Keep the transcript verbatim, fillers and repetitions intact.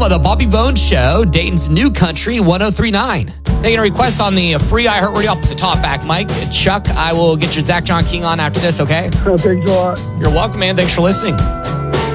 home of the Bobby Bones Show, Dayton's new country, one oh three point nine. Taking a request on the free iHeartRadio. I'll put the top back, Mike. Chuck, I will get your Zach John King on after this, okay? Thanks a lot. You're welcome, man. Thanks for listening.